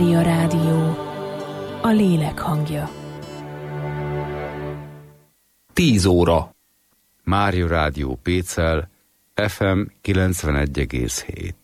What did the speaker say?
Mária Rádió, a lélek hangja. 10 óra. Mária Rádió Pécsel, FM 91,7.